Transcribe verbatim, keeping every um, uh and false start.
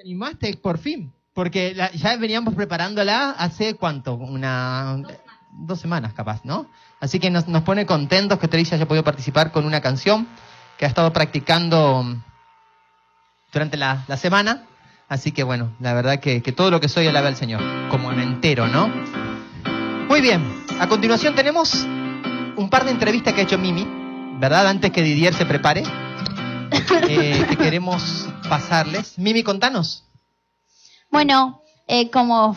animaste por fin, porque la, ya veníamos preparándola hace cuánto, una dos semanas, dos semanas capaz, ¿no? Así que nos, nos pone contentos que Teresa haya podido participar con una canción que ha estado practicando durante la, la semana. Así que bueno, la verdad que, que todo lo que soy alabe al Señor, como en entero, ¿no? Muy bien, a continuación tenemos un par de entrevistas que ha hecho Mimi, ¿verdad? Antes que Didier se prepare, eh, que queremos pasarles. Mimi, contanos. Bueno, eh, como